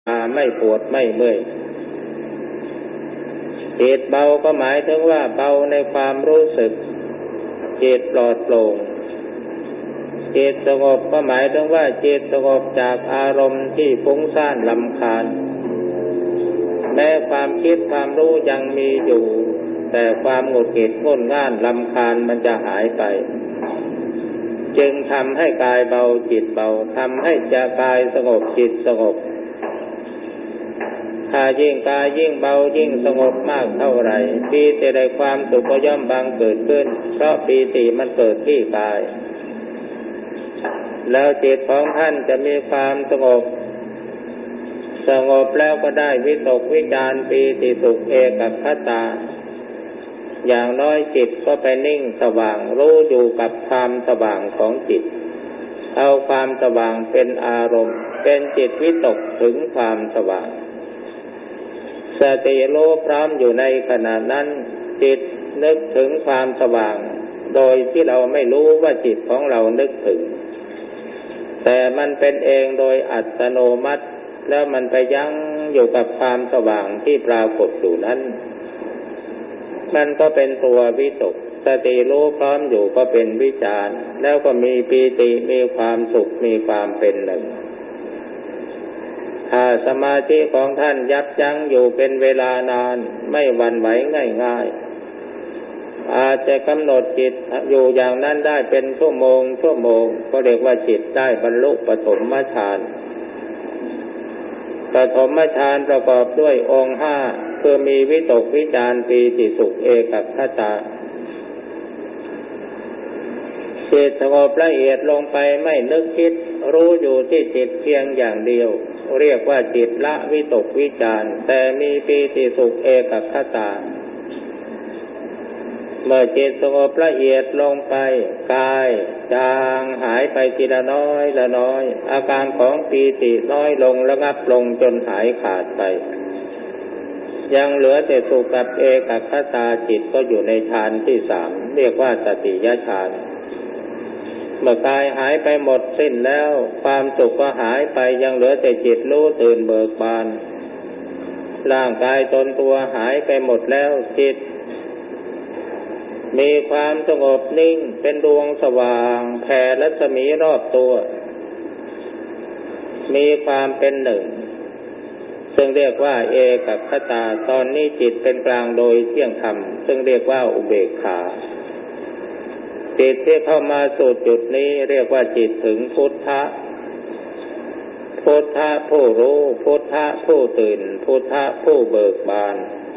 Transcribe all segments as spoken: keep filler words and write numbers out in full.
ไม่ปวดไม่เมื่อยจิตเบาก็หมายถึงว่าเบาในความรู้สึกจิตปลอดโปร่งจิตสงบก็หมายถึงว่าจิตสงบจากอารมณ์ที่ฟุ้งซ่านรำคาญแม้ความคิดความรู้ยังมีอยู่แต่ความหงุดหงิดงุ่นง่านรำคาญมันจะหายไปจึงทำให้กายเบาจิตเบาทำให้จะกายสงบจิตสงบถ้ายิ่งกายยิ่งเบายิ่งสงบมากเท่าไหร่ปีติได้ความสุขก็ย่อมบังเกิดขึ้นเพราะปีติมันเกิดที่กายแล้วจิตของท่านจะมีความสงบสงบแล้วก็ได้วิตกวิจารปีติสุขเอกัคตาอย่างน้อยจิตก็ไปนิ่งสว่างรู้อยู่กับความสว่างของจิตเอาความสว่างเป็นอารมณ์เป็นจิตวิตกถึงความสว่างสติรู้พร้อมอยู่ในขณะนั้นจิตนึกถึงความสว่างโดยที่เราไม่รู้ว่าจิตของเรานึกถึงแต่มันเป็นเองโดยอัตโนมัติแล้วมันไปยั้งอยู่กับความสว่างที่ปรากฏอยู่นั้นมันก็เป็นตัววิตกสติรู้พร้อมอยู่ก็เป็นวิจารแล้วก็มีปีติมีความสุขมีความเป็นหนึ่งถ้าสมาธิของท่านยับยั้งอยู่เป็นเวลานานไม่หวั่นไหวง่ายๆอาจจะกำหนดจิตอยู่อย่างนั้นได้เป็นชั่วโมงชั่วโมงก็เรียกว่าจิตได้บรรลุปฐมฌานปฐมฌานประกอบด้วยองค์ห้าคือมีวิตกวิจารปีติสุขเอกัคตาจิตสงบละเอียดลงไปไม่นึกคิดรู้อยู่ที่จิตเพียงอย่างเดียวเรียกว่าจิตละวิตกวิจารแต่มีปีติสุขเอกัคตาเมื่อจิตสงบละเอียดลงไปกายจางหายไปทีละน้อยละน้อยอาการของปีติน้อยลงระงับลงจนหายขาดไปยังเหลือแต่สุขกับเอกัคตาจิตก็อยู่ในฌานที่สามเรียกว่าตติยฌานเมื่อกายหายไปหมดสิ้นแล้วความสุขก็หายไปยังเหลือแต่จิตรู้ตื่นเบิกบานร่างกายตนตัวหายไปหมดแล้วจิตมีความสงบนิ่งเป็นดวงสว่างแผ่รัศมีรอบตัวมีความเป็นหนึ่งซึ่งเรียกว่าเอกัคตาตอนนี้จิตเป็นกลางโดยเที่ยงธรรมซึ่งเรียกว่าอุเบกขาจิตที่เข้ามาสู่จุดนี้เรียกว่าจิตถึงพุทธะพุทธะผู้รู้พุทธะผู้ตื่นพุทธะผู้เบิกบาน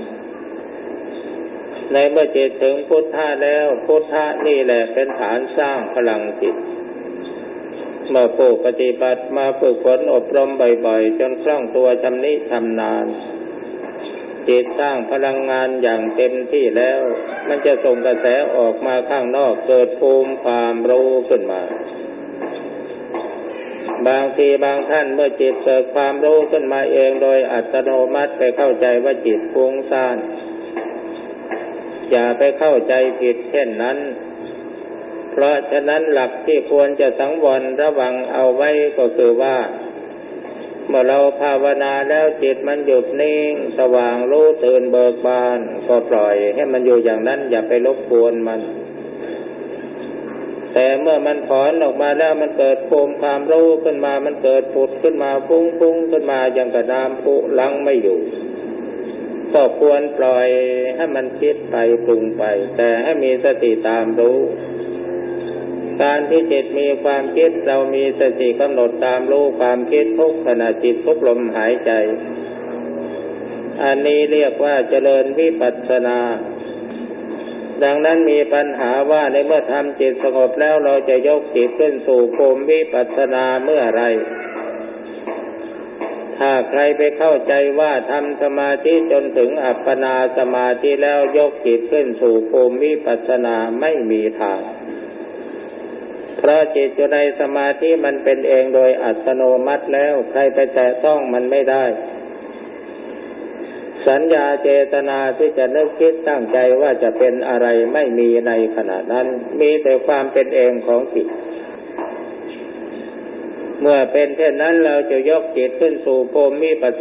ในเมื่อจิตถึงพุทธะแล้วพุทธะนี่แหละเป็นฐานสร้างพลังจิตเมื่อผู้ปฏิบัติมาฝึกฝนอบรมบ่อยๆจนคล่องตัวชำนิชำนาญจิตสร้างพลังงานอย่างเต็มที่แล้วมันจะส่งกระแสออกมาข้างนอกเกิดภูมิความรู้ขึ้นมาบางทีบางท่านเมื่อจิตเกิดความรู้ขึ้นมาเองโดยอัตโนมัติไปเข้าใจว่าจิตฟุ้งซ่านอย่าไปเข้าใจผิดเช่นนั้นเพราะฉะนั้นหลักที่ควรจะสังวรระวังเอาไว้ก็คือว่าเมื่อเราภาวนาแล้วจิตมันหยุดนิ่งสว่างรู้ตื่นเบิกบานก็ปล่อยให้มันอยู่อย่างนั้นอย่าไปรบกวนมันแต่เมื่อมันถอนออกมาแล้วมันเกิดภูมิความรู้ขึ้นมามันเกิดผุดขึ้นมาฟุ้งๆขึ้นมาอย่างกระน้ำพุลังไม่อยู่ก็ควรปล่อยให้มันคิดไปปรุงไปแต่ให้มีสติตามรู้การที่จิตมีความคิดเรามีสติกำหนดตามรู้ความคิดทุกขณะจิตทุกลมหายใจอันนี้เรียกว่าเจริญวิปัสสนาดังนั้นมีปัญหาว่าในเมื่อทำจิตสงบแล้วเราจะยกจิตขึ้นสู่ภูมิวิปัสสนาเมื่อไรถ้าใครไปเข้าใจว่าทำสมาธิจนถึงอัปปนาสมาธิแล้วยกจิตขึ้นสู่ภูมิวิปัสสนาไม่มีทางเพราะจิตอยู่ในสมาธิมันเป็นเองโดยอัตโนมัติแล้วใครไปแตะต้องมันไม่ได้สัญญาเจตนาที่จะนึกคิดตั้งใจว่าจะเป็นอะไรไม่มีในขณะนั้นมีแต่ความเป็นเองของจิตเมื่อเป็นเช่นนั้นเราจะยกจิตขึ้นสู่ภูมิวิปัสสนา